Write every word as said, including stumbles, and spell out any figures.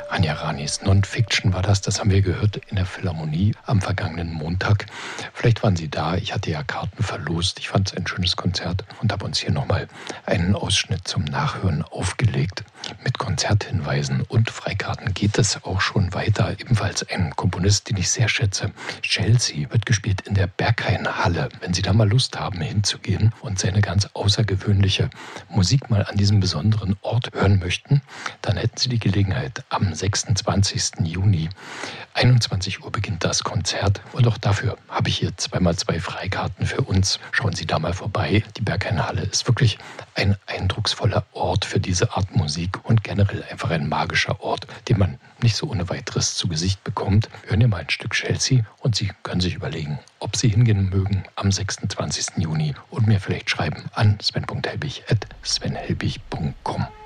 Anja Ranis Non-Fiction war das, das haben wir gehört in der Philharmonie am vergangenen Montag. Vielleicht waren Sie da, ich hatte ja Karten verlost, ich fand es ein schönes Konzert und habe uns hier nochmal einen Ausschnitt zum Nachhören aufgelegt. Mit Konzerthinweisen und Freikarten geht es auch schon weiter. Ebenfalls ein Komponist, den ich sehr schätze, Chelsea, wird gespielt in der Berghain-Halle. Wenn Sie da mal Lust haben, hinzugehen und seine ganz außergewöhnliche Musik mal an diesem besonderen Ort hören möchten, dann hätten Sie die Gelegenheit am sechsundzwanzigsten Juni. einundzwanzig Uhr beginnt das Konzert und auch dafür habe ich hier zweimal zwei Freikarten für uns. Schauen Sie da mal vorbei. Die Berghain-Halle ist wirklich ein eindrucksvoller Ort für diese Art Musik und generell einfach ein magischer Ort, den man nicht so ohne weiteres zu Gesicht bekommt. Hören wir mal ein Stück Chelsea und Sie können sich überlegen, ob Sie hingehen mögen am sechsundzwanzigsten Juni und mir vielleicht schreiben an sven punkt helbig at sven helbig punkt com.